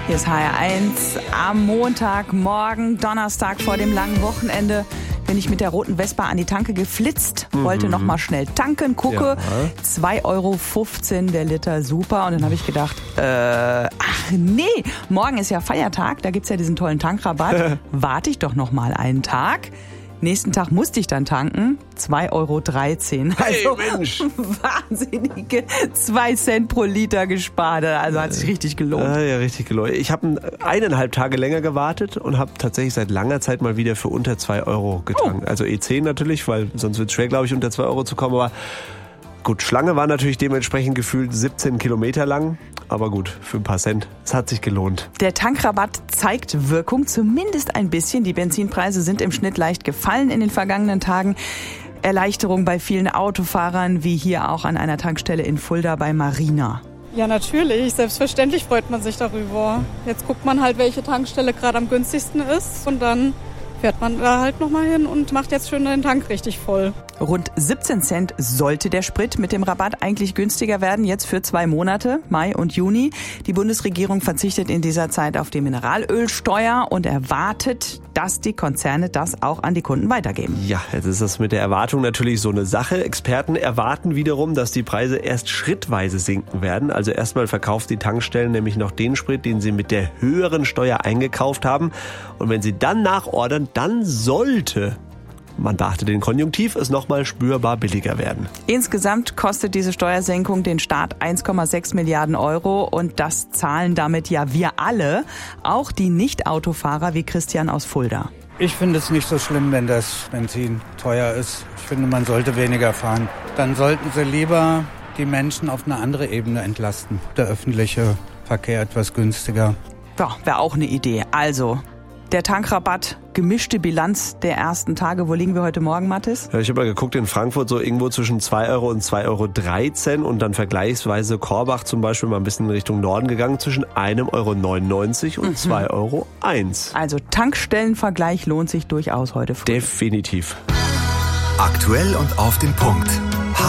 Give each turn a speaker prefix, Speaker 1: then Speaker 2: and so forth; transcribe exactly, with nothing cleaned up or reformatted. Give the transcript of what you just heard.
Speaker 1: Hier ist H R eins am Montagmorgen, Donnerstag vor dem langen Wochenende. Bin ich mit der roten Vespa an die Tanke geflitzt, mhm. wollte noch mal schnell tanken, gucke, ja. zwei Euro fünfzehn der Liter, super. Und dann habe ich gedacht, äh, ach nee, morgen ist ja Feiertag, da gibt's ja diesen tollen Tankrabatt. Warte ich doch noch mal einen Tag. Nächsten Tag musste ich dann tanken, zwei Euro dreizehn.
Speaker 2: Hey,
Speaker 1: also
Speaker 2: Mensch!
Speaker 1: Wahnsinnige zwei Cent pro Liter gespart. Also hat sich richtig gelohnt.
Speaker 2: Ja, ja, richtig gelohnt. Ich habe eineinhalb Tage länger gewartet und habe tatsächlich seit langer Zeit mal wieder für unter zwei Euro getankt. Oh. Also E zehn natürlich, weil sonst wird es schwer, glaube ich, unter zwei Euro zu kommen. Aber gut, Schlange war natürlich dementsprechend gefühlt siebzehn Kilometer lang. Aber gut, für ein paar Cent. Es hat sich gelohnt.
Speaker 1: Der Tankrabatt zeigt Wirkung, zumindest ein bisschen. Die Benzinpreise sind im Schnitt leicht gefallen in den vergangenen Tagen. Erleichterung bei vielen Autofahrern, wie hier auch an einer Tankstelle in Fulda bei Marina.
Speaker 3: Ja, natürlich. Selbstverständlich freut man sich darüber. Jetzt guckt man halt, welche Tankstelle gerade am günstigsten ist. Und dann fährt man da halt nochmal hin und macht jetzt schön den Tank richtig voll.
Speaker 1: Rund siebzehn Cent sollte der Sprit mit dem Rabatt eigentlich günstiger werden, jetzt für zwei Monate, Mai und Juni. Die Bundesregierung verzichtet in dieser Zeit auf die Mineralölsteuer und erwartet, dass die Konzerne das auch an die Kunden weitergeben.
Speaker 2: Ja, jetzt ist das mit der Erwartung natürlich so eine Sache. Experten erwarten wiederum, dass die Preise erst schrittweise sinken werden. Also erstmal verkauft die Tankstellen nämlich noch den Sprit, den sie mit der höheren Steuer eingekauft haben. Und wenn sie dann nachordern, dann sollte, man beachte den Konjunktiv, es nochmal spürbar billiger werden.
Speaker 1: Insgesamt kostet diese Steuersenkung den Staat eins Komma sechs Milliarden Euro und das zahlen damit ja wir alle, auch die Nicht-Autofahrer wie Christian aus Fulda.
Speaker 4: Ich finde es nicht so schlimm, wenn das Benzin teuer ist. Ich finde, man sollte weniger fahren. Dann sollten sie lieber die Menschen auf eine andere Ebene entlasten. Der öffentliche Verkehr etwas günstiger.
Speaker 1: Ja, wäre auch eine Idee. Also, der Tankrabatt, gemischte Bilanz der ersten Tage. Wo liegen wir heute Morgen, Mathis?
Speaker 2: Ja, ich habe mal geguckt, in Frankfurt so irgendwo zwischen zwei Euro und zwei Euro dreizehn und dann vergleichsweise Korbach zum Beispiel mal ein bisschen in Richtung Norden gegangen, zwischen einem Euro neunundneunzig und mhm. zwei Euro eins.
Speaker 1: Also Tankstellenvergleich lohnt sich durchaus heute früh.
Speaker 2: Definitiv.
Speaker 5: Aktuell und auf den Punkt.